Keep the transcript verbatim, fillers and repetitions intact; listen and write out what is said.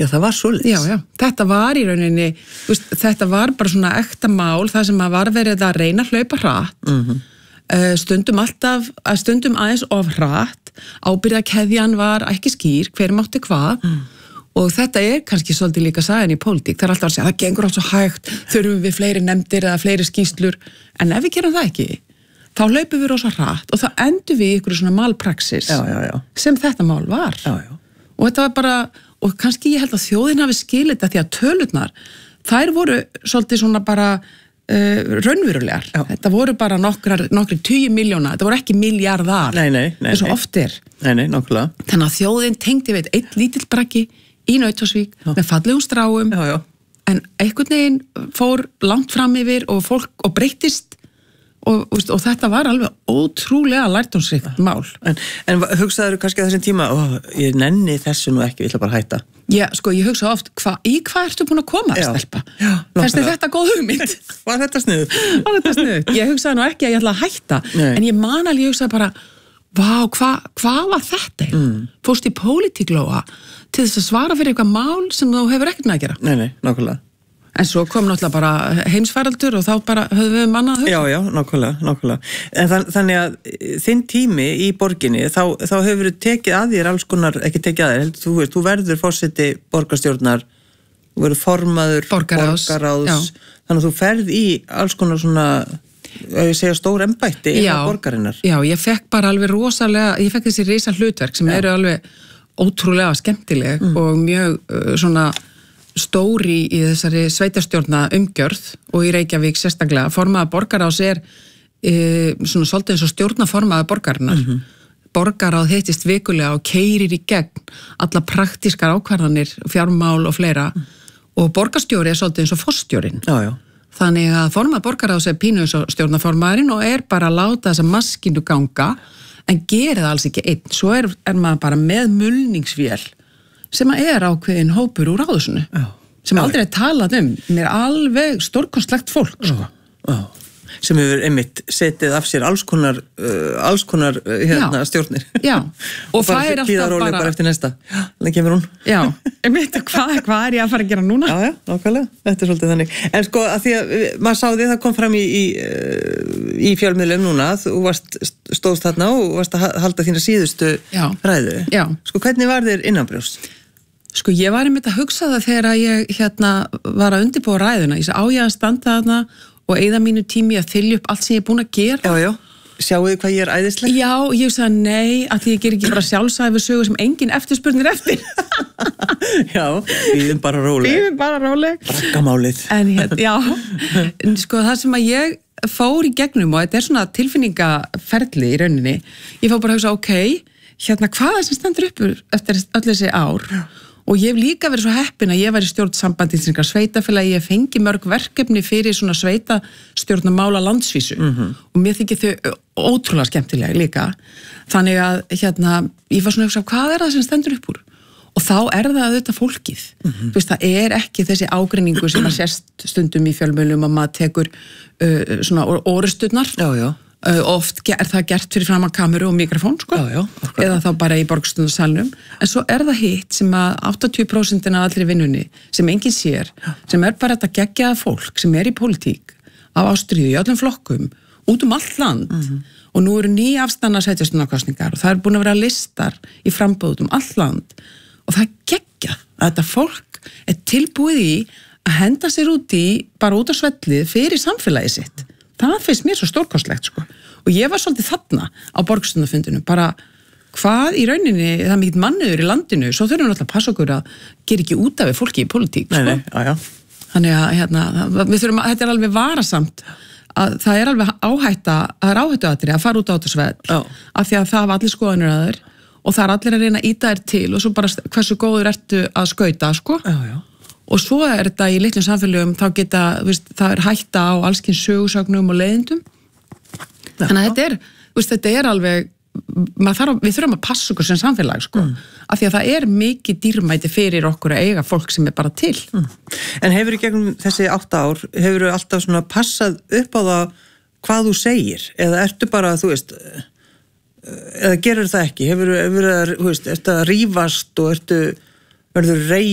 Já, það var svoleiðis. Já, já, þetta var í rauninni, veist, þetta var bara svona ekta mál, það sem að var verið að reyna að hlaupa hratt, Mhm. uh, stundum alltaf, stundum aðeins of hratt, ábyrgðakeðjan var ekki skýr, hver mátti hvað, mm. og þetta er kannski svolítið líka sagan í pólitík, það er alltaf að segja, það gengur allt svo hægt, þurfum við fleiri nefndir eða fleiri skýslur, en ef við gerum það ekki, þá hlaupum við rosa hratt og þá endur við ykkur svona malpraxis Já, já, já. sem þetta mál var. Já, já. Og þetta var bara, og kannski ég held að þjóðin hafi skilið þetta því að tölurnar, þær voru svolítið svona bara uh, raunverulegar. Já. Þetta voru bara nokkrar, nokkri tugi miljóna, þetta voru ekki miljardar. Nei, nei, nei. eins og nei. oft er. Nei, nei, nákvæmlega. Þannig að þjóðin tengdi við einn lítill braggi í Nauthólsvík með fallegum stráum, Já, já. en einhvern veginn fór langt fram yfir og fólk, og breyttist og, og, og þetta var alveg ótrúlega lærdómsríkt mál. En, en hugsaður kannski að þessum tíma, ó, ég nenni þessu nú ekki, ég ætla bara að hætta. Já, sko, ég hugsa oft, hva, í hvað ertu búin að koma að Já. stelpa? Já, Fannst þér nákvæmlega. þetta góð hugmynd? Var þetta sniðugt? Var þetta sniðugt? Ég hugsaði nú ekki að ég ætla að hætta, Nei. en ég man alveg, ég hugsaði bara, vá, hvað hva var þetta? Mm. Fórst í pólitíklóa til þess að svara fyrir eitthvað mál sem þú hefur ekkert með að gera. Nei, nei, nákvæmlega. En svo kom náttúrulega bara heimsfaraldur og þá bara höfum við mannað hugsa. Já, já, nákvæmlega, nákvæmlega. En þann, þannig að þinn tími í borginni, þá, þá hefur þú tekið að þér alls konar, ekki tekið að þér, heldur, þú, veist, þú verður forseti borgarstjórnar, þú verður formaður Borgarráðs, borgarráðs þannig að þú ferð í alls konar svona, ef ég segja stór embætti innan borgarinnar. Já, ég fekk bara alveg rosalega, ég fekk þessi risa hlutverk sem já. Eru alveg ótrúlega skemmtileg mm. og mjög uh, svona stóri í þessari sveitarstjórna umgjörð og í Reykjavík sérstaklega. Formaður borgarráðs er e, svona svolítið eins og stjórnaformaður borgarinnar. Mm -hmm. Borgarráð heitist vikulega og keyrir í gegn alla praktískar ákvarðanir, fjármál og fleira mm. og borgarstjóri er svolítið eins og forstjórinn. Já, já. Þannig að formaður borgarráðs er pínu eins og stjórnaformaðurinn og er bara að láta þessa maskinu ganga en gerir það alls ekki einn. Svo er, er maður bara með mulningsvél sem er ákveðin hópur úr ráðusinu Já. sem Já. aldrei er talað um mér alveg stórkostlegt fólk sko. Já. Sem hefur einmitt setið af sér alls konar, uh, alls konar uh, hérna, Já. stjórnir Já. og, og það er bara alltaf bara... bara eftir næsta, þannig kemur hún Já, einmitt, hvað, hvað er ég að fara að gera núna? Já, já, nákvæmlega, þetta er svolítið þannig en sko, að því að maður sá því það kom fram í, í, í fjölmiðlum núna þú varst, stóðst þarna og varst að halda þína síðustu Já. ræðu Já. Sko, hvernig var þér innanbrjóst? Sko, ég var einmitt að hugsa það þegar ég hérna var að undirbúa ræðuna ég sagði á ég að standa þarna og eigða mínu tími að þylja upp allt sem ég er búin að gera. Já, já. Sjáu þið hvað ég er æðisleg? Já, ég sagði nei, að því ég ger ekki bara sjálfsæfi sögu sem engin eftirspurnir eftir. Já, bíðum bara róleg. Bíðum bara róleg. Braggamálið. En hérna, já, en sko það sem að ég fór í gegnum og þetta er svona tilfinningaferli í rauninni, ég fór bara að hugsa, ok, hérna hvað er sem stendur uppur eftir öll þessi ár? Já. Og ég hef líka verið svo heppin að ég var í stjórnsamband íslenskra sveitafélagi, ég fengi mörg verkefni fyrir svona sveitastjórnamála landsvísu mm -hmm. og mér þykir þau ótrúlega skemmtilega líka. Þannig að hérna, ég var svona að hugsa, hvað er það sem stendur upp úr? Og þá er það auðvitað fólkið. Mm -hmm. Þú veist, það er ekki þessi ágreiningu sem að sést stundum í fjölmiðlum að maður tekur uh, svona orusturnar. Já, já. Uh, oft er það gert fyrir framan kameru og mikrofón sko, já, já, eða þá bara í borgstundarsalnum en svo er það hitt sem að áttatíu prósent af allri vinnunni sem enginn sér já. Sem er bara þetta geggjaða fólk sem er í pólitík, á ástríðu í öllum flokkum, út um allt land mm -hmm. og nú eru ný afstanna sveitarstjórnarkosningar og það er búin að vera listar í frambúð um allt land og það er geggjað að þetta fólk er tilbúið í að henda sér út í bara út á svellið fyrir samfélagið sitt. Það finnst mér svo stórkostlegt sko. Og ég var svolítið þarna á borgarstjórnarfundinu bara hvað í rauninni það er mikill mannur í landinu svo þurfum við náttúrulega að passa okkur að gera ekki út af við fólki í pólitík sko. Nei, nei, já, já. Þannig að hérna, við þurfum að, þetta er alveg varasamt að það er alveg áhætta það er áhættuatriði að fara út á þetta svell Já. af því að það var allir skoðanir að þér og það er allir að reyna að íta þér til og svo bara hversu góður ertu að skauta sko. Já, já. Og svo er þetta í litlum samfélögum, þá geta, veist, það er hætta á allskins sögursögnum og leiðindum. Ja. Þannig að þetta er, veist, þetta er alveg, þarf, við þurfum að passa okkur sem samfélag, sko. Mm. Af því að það er mikið dýrmæti fyrir okkur að eiga fólk sem er bara til. Mm. En hefur í gegnum þessi átta ár, hefur þú alltaf svona passað upp á það hvað þú segir? Eða ertu bara, þú veist, eða gerur það ekki? Hefur þú, þú veist, ertu að rífast og ertu, verður rey